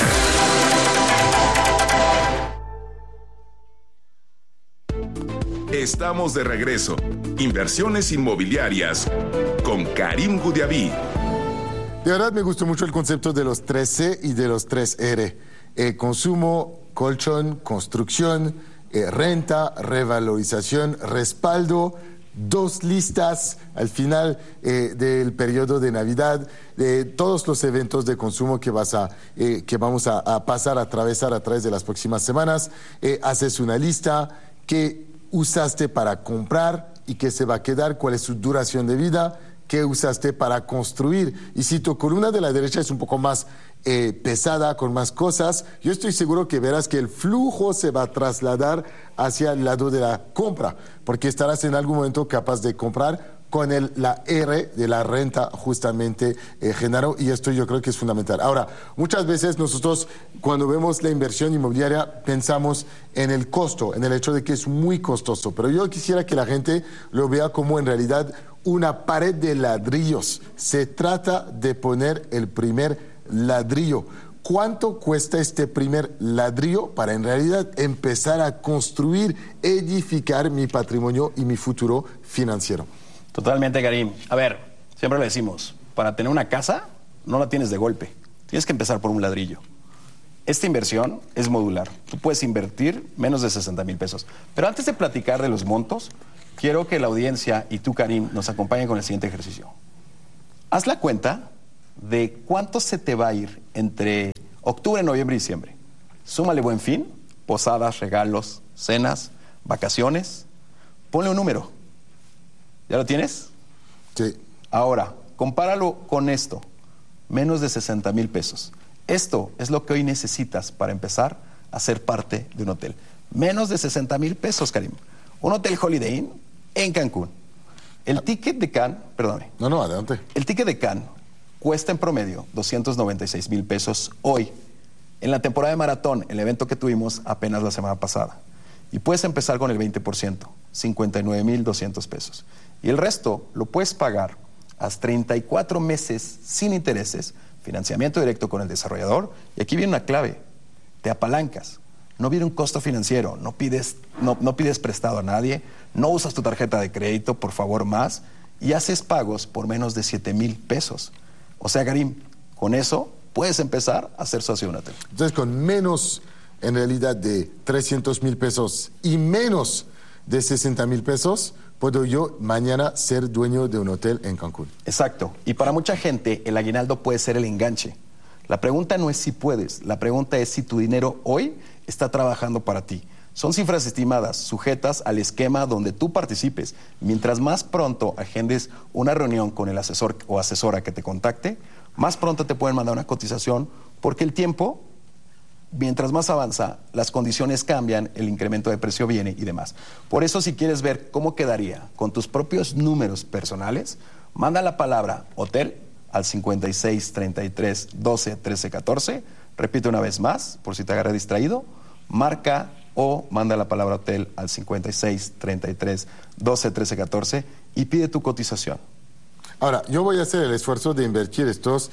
Estamos de regreso. Inversiones Inmobiliarias con Karim Goudiaby. De verdad me gustó mucho el concepto de los 3C y de los 3R. Consumo, colchón, construcción, renta, revalorización, respaldo, 2 listas al final del periodo de Navidad, de todos los eventos de consumo que vamos a pasar, a atravesar a través de las próximas semanas. Haces una lista que usaste para comprar y que se va a quedar, cuál es su duración de vida, qué usaste para construir. Y si tu columna de la derecha es un poco más pesada, con más cosas, yo estoy seguro que verás que el flujo se va a trasladar hacia el lado de la compra, porque estarás en algún momento capaz de comprar con la R de la renta, justamente, Genaro, y esto yo creo que es fundamental. Ahora, muchas veces nosotros, cuando vemos la inversión inmobiliaria, pensamos en el costo, en el hecho de que es muy costoso, pero yo quisiera que la gente lo vea como en realidad una pared de ladrillos. Se trata de poner el primer ladrillo. ¿Cuánto cuesta este primer ladrillo para en realidad empezar a construir, edificar mi patrimonio y mi futuro financiero? Totalmente, Karim. A ver, siempre le decimos, para tener una casa, no la tienes de golpe. Tienes que empezar por un ladrillo. Esta inversión es modular. Tú puedes invertir menos de 60,000 pesos. Pero antes de platicar de los montos, quiero que la audiencia y tú, Karim, nos acompañen con el siguiente ejercicio. Haz la cuenta de cuánto se te va a ir entre octubre, noviembre y diciembre. Súmale Buen Fin, posadas, regalos, cenas, vacaciones. Ponle un número. ¿Ya lo tienes? Sí. Ahora, compáralo con esto. Menos de 60,000 pesos. Esto es lo que hoy necesitas para empezar a ser parte de un hotel. Menos de 60,000 pesos, Karim. Un hotel Holiday Inn en Cancún. El ticket de Cannes, perdóname. No, adelante. El ticket de Cannes cuesta en promedio 296,000 pesos hoy. En la temporada de maratón, el evento que tuvimos apenas la semana pasada. Y puedes empezar con el 20%, 59,200 pesos. Y el resto lo puedes pagar hasta 34 meses sin intereses, financiamiento directo con el desarrollador. Y aquí viene una clave, te apalancas. No viene un costo financiero, no pides prestado a nadie, no usas tu tarjeta de crédito, por favor, más, y haces pagos por menos de 7,000 pesos. O sea, Karim, con eso puedes empezar a ser socio de un hotel. Entonces, con menos, en realidad, de 300,000 pesos y menos de 60,000 pesos, puedo yo mañana ser dueño de un hotel en Cancún. Exacto. Y para mucha gente, el aguinaldo puede ser el enganche. La pregunta no es si puedes, la pregunta es si tu dinero hoy está trabajando para ti. Son cifras estimadas, sujetas al esquema donde tú participes. Mientras más pronto agendes una reunión con el asesor o asesora que te contacte, más pronto te pueden mandar una cotización, porque el tiempo, mientras más avanza, las condiciones cambian, el incremento de precio viene y demás. Por eso, si quieres ver cómo quedaría con tus propios números personales, manda la palabra hotel al 56 33 12 13 14. Repite una vez más, por si te agarré distraído. Marca o manda la palabra hotel al 56 33 12 13 14 y pide tu cotización. Ahora, yo voy a hacer el esfuerzo de invertir estos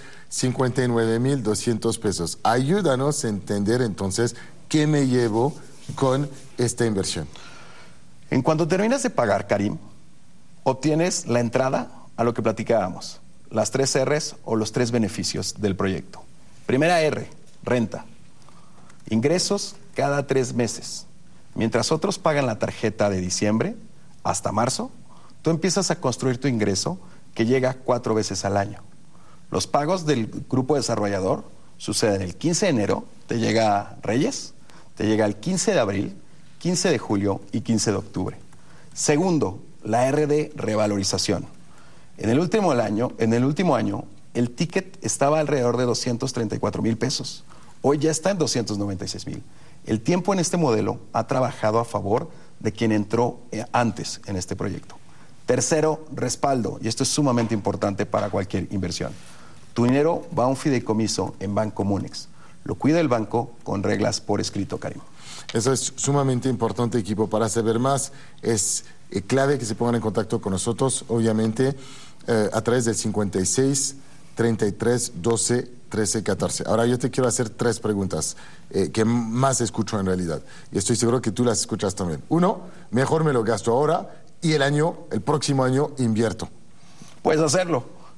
59,200 pesos. Ayúdanos a entender entonces qué me llevo con esta inversión. En cuanto terminas de pagar, Karim, obtienes la entrada a lo que platicábamos, las 3 R's o los 3 beneficios del proyecto. Primera R, renta. Ingresos cada 3 meses. Mientras otros pagan la tarjeta de diciembre hasta marzo, tú empiezas a construir tu ingreso que llega 4 veces al año. Los pagos del grupo desarrollador suceden el 15 de enero, te llega Reyes, te llega el 15 de abril, 15 de julio y 15 de octubre. Segundo, la R de revalorización. En el último año, el ticket estaba alrededor de 234,000 pesos. Hoy ya está en 296,000. El tiempo en este modelo ha trabajado a favor de quien entró antes en este proyecto. Tercero, respaldo, y esto es sumamente importante para cualquier inversión. Tu dinero va a un fideicomiso en Banco Monex. Lo cuida el banco con reglas por escrito, Karim. Eso es sumamente importante, equipo. Para saber más, es clave que se pongan en contacto con nosotros, obviamente, a través del 56 33 12 13 14. Ahora yo te quiero hacer 3 preguntas que más escucho en realidad. Y estoy seguro que tú las escuchas también. 1, mejor me lo gasto ahora y el próximo año invierto. Puedes hacerlo.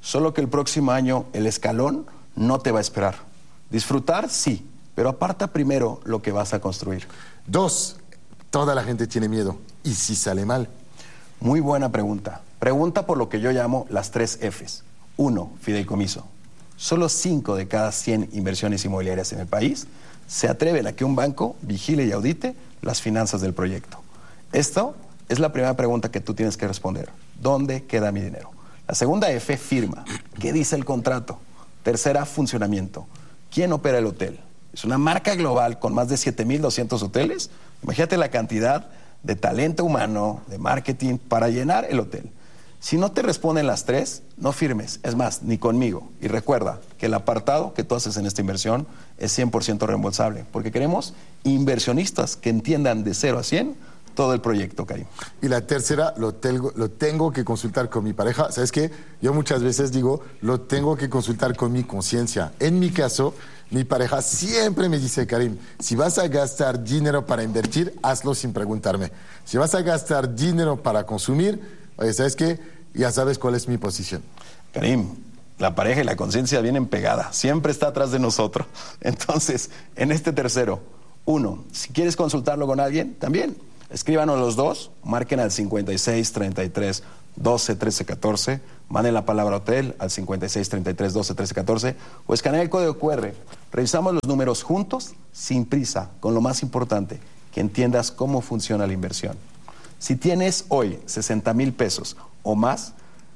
Solo que el próximo año el escalón no te va a esperar. Disfrutar, sí, pero aparta primero lo que vas a construir. 2, toda la gente tiene miedo. ¿Y si sale mal? Muy buena pregunta. Pregunta por lo que yo llamo las 3 Fs. 1, fideicomiso. Solo 5 de cada 100 inversiones inmobiliarias en el país se atreven a que un banco vigile y audite las finanzas del proyecto. Esto es la primera pregunta que tú tienes que responder. ¿Dónde queda mi dinero? La segunda F, firma. ¿Qué dice el contrato? Tercera, funcionamiento. ¿Quién opera el hotel? Es una marca global con más de 7,200 hoteles. Imagínate la cantidad de talento humano, de marketing, para llenar el hotel. Si no te responden las 3, no firmes. Es más, ni conmigo. Y recuerda que el apartado que tú haces en esta inversión es 100% reembolsable, porque queremos inversionistas que entiendan de 0 a 100 todo el proyecto, Karim. Y la tercera, lo tengo que consultar con mi pareja. ¿Sabes qué? Yo muchas veces digo, lo tengo que consultar con mi conciencia. En mi caso, mi pareja siempre me dice, Karim, si vas a gastar dinero para invertir, hazlo sin preguntarme. Si vas a gastar dinero para consumir, oye, ¿sabes qué? Ya sabes cuál es mi posición. Karim, la pareja y la conciencia vienen pegadas. Siempre está atrás de nosotros. Entonces, en este tercero, 1, si quieres consultarlo con alguien, también escríbanos los 2, marquen al 56 33 12 13 14, manden la palabra hotel al 56 33 12 13 14 o escaneen el código QR. Revisamos los números juntos, sin prisa, con lo más importante, que entiendas cómo funciona la inversión. Si tienes hoy 60,000 pesos o más,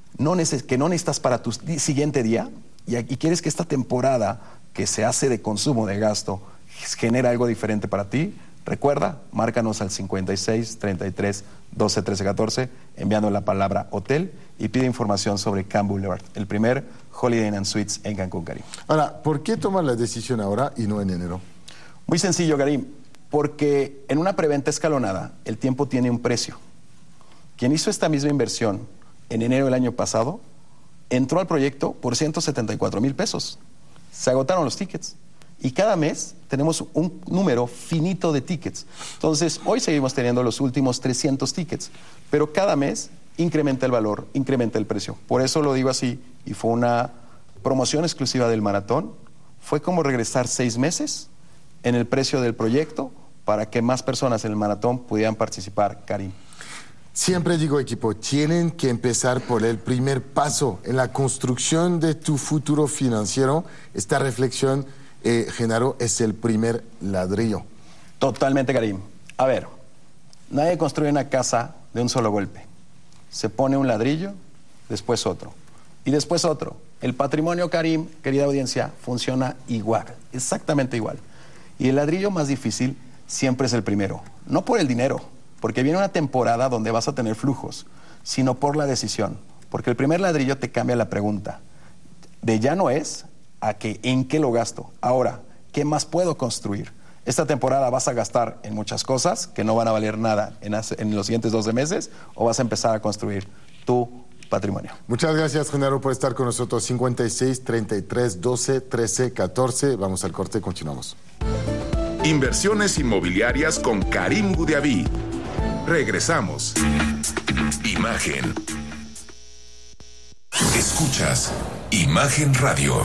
que no necesitas para tu siguiente día y quieres que esta temporada que se hace de consumo, de gasto, genere algo diferente para ti, recuerda, márcanos al 56 33 12 13 14 enviando la palabra hotel y pide información sobre Camp Boulevard, el primer Holiday Inn & Suites en Cancún, Karim. Ahora, ¿por qué tomar la decisión ahora y no en enero? Muy sencillo, Karim, porque en una preventa escalonada el tiempo tiene un precio. Quien hizo esta misma inversión en enero del año pasado entró al proyecto por 174,000 pesos. Se agotaron los tickets. Y cada mes tenemos un número finito de tickets. Entonces, hoy seguimos teniendo los últimos 300 tickets, pero cada mes incrementa el valor, incrementa el precio. Por eso lo digo así, y fue una promoción exclusiva del maratón. Fue como regresar 6 meses en el precio del proyecto para que más personas en el maratón pudieran participar, Karim. Siempre digo, equipo, tienen que empezar por el primer paso en la construcción de tu futuro financiero. Esta reflexión, Genaro, es el primer ladrillo. Totalmente, Karim. A ver, nadie construye una casa de un solo golpe. Se pone un ladrillo, después otro, y después otro. El patrimonio, Karim, querida audiencia, funciona igual, exactamente igual. Y el ladrillo más difícil siempre es el primero. No por el dinero, porque viene una temporada donde vas a tener flujos, sino por la decisión. Porque el primer ladrillo te cambia la pregunta. De ya no es a que en qué lo gasto. Ahora, ¿qué más puedo construir? Esta temporada vas a gastar en muchas cosas que no van a valer nada en los siguientes 12 meses o vas a empezar a construir tu patrimonio. Muchas gracias, Genaro, por estar con nosotros. 56 33 12 13 14. Vamos al corte y continuamos. Inversiones inmobiliarias con Karim Goudiaby. Regresamos. Imagen. Escuchas Imagen Radio.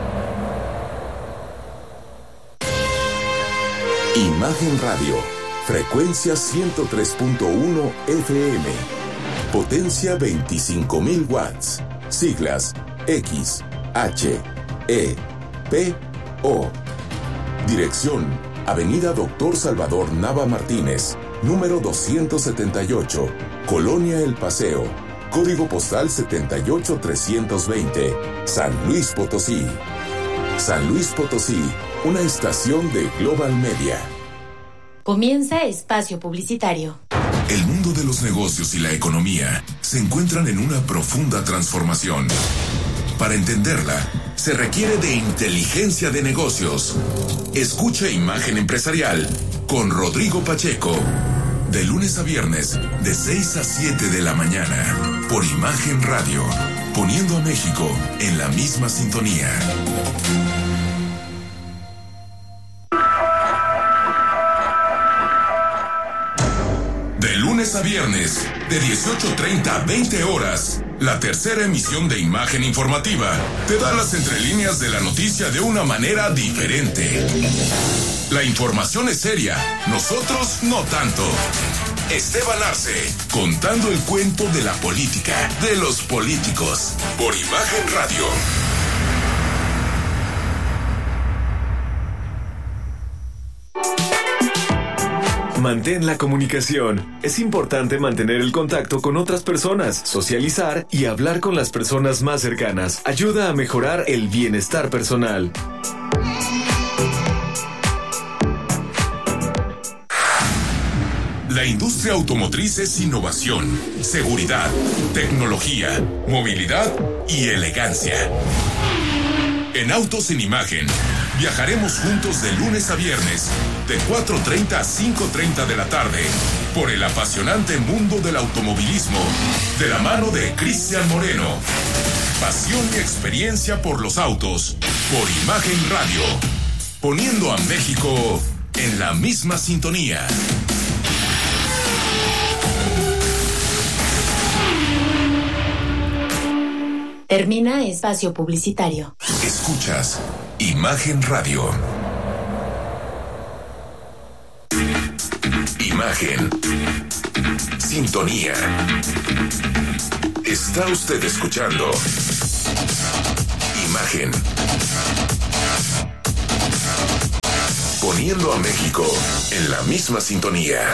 Imagen Radio. Frecuencia 103.1 FM. Potencia 25,000 watts. Siglas X, H, E, P, O. Dirección: Avenida Dr. Salvador Nava Martínez, número 278, Colonia El Paseo. Código postal 78320, San Luis Potosí. San Luis Potosí, una estación de Global Media. Comienza espacio publicitario. El mundo de los negocios y la economía se encuentran en una profunda transformación. Para entenderla, se requiere de inteligencia de negocios. Escucha Imagen Empresarial con Rodrigo Pacheco. De lunes a viernes, de 6 a 7 de la mañana, por Imagen Radio, poniendo a México en la misma sintonía. De lunes a viernes, de 18:30 a 20 horas, La tercera emisión de Imagen Informativa te da las entrelíneas de la noticia de una manera diferente. La información es seria, nosotros no tanto. Esteban Arce, contando el cuento de la política, de los políticos, por Imagen Radio. Mantén la comunicación. Es importante mantener el contacto con otras personas, socializar y hablar con las personas más cercanas. Ayuda a mejorar el bienestar personal. La industria automotriz es innovación, seguridad, tecnología, movilidad y elegancia. En Autos en Imagen, viajaremos juntos de lunes a viernes, de 4:30 a 5:30 de la tarde, por el apasionante mundo del automovilismo, de la mano de Cristian Moreno. Pasión y experiencia por los autos, por Imagen Radio, poniendo a México en la misma sintonía. Termina espacio publicitario. Escuchas Imagen Radio. Imagen. Sintonía. Está usted escuchando Imagen. Poniendo a México en la misma sintonía.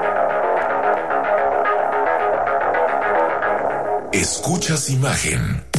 Escuchas Imagen.